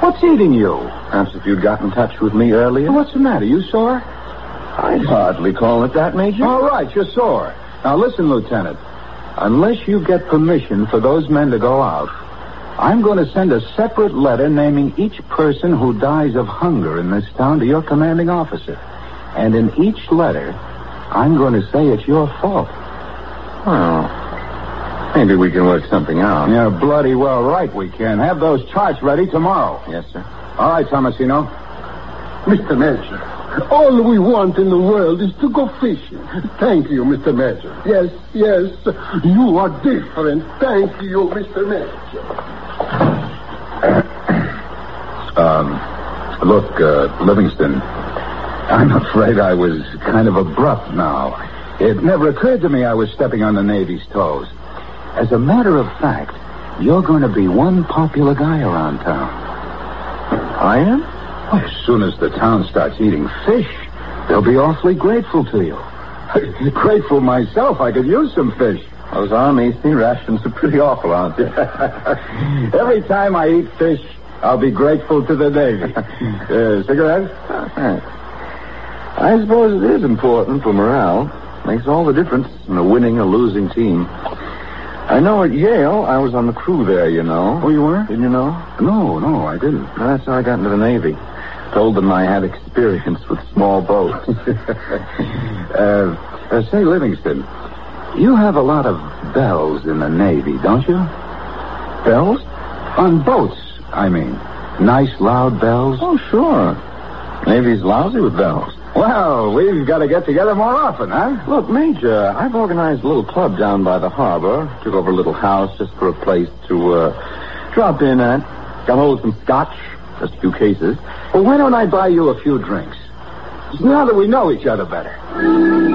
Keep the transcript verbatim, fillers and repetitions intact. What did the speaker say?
What's eating you? Perhaps if you'd got in touch with me earlier. What's the matter? You sore? I'd hardly call it that, Major. All right, you're sore. Now listen, Lieutenant. Unless you get permission for those men to go out, I'm going to send a separate letter naming each person who dies of hunger in this town to your commanding officer. And in each letter, I'm going to say it's your fault. Well, maybe we can work something out. You're bloody well right we can. Have those charts ready tomorrow. Yes, sir. All right, Tomasino. Mister Major, all we want in the world is to go fishing. Thank you, Mister Major. Yes, yes, you are different. Thank you, Mister Major. Um, look, uh, Livingston, I'm afraid I was kind of abrupt now. It never occurred to me I was stepping on the Navy's toes. As a matter of fact, you're going to be one popular guy around town. I am? Well, as soon as the town starts eating fish, they'll be awfully grateful to you. Grateful myself. I could use some fish. Those Army sea rations are pretty awful, aren't they? Every time I eat fish, I'll be grateful to the Navy. uh, cigarette? Oh, thanks. I suppose it is important for morale. Makes all the difference in a winning or losing team. I know at Yale, I was on the crew there, you know. Oh, you were? Didn't you know? No, no, I didn't. Well, that's how I got into the Navy. Told them I had experience with small boats. uh, uh, say, Livingston, you have a lot of bells in the Navy, don't you? Bells? On boats, I mean. Nice, loud bells. Oh, sure. Navy's lousy with bells. Well, we've got to get together more often, huh? Look, Major, I've organized a little club down by the harbor. Took over a little house just for a place to uh, drop in at. Got hold of some scotch, just a few cases. Well, why don't I buy you a few drinks? Now that we know each other better.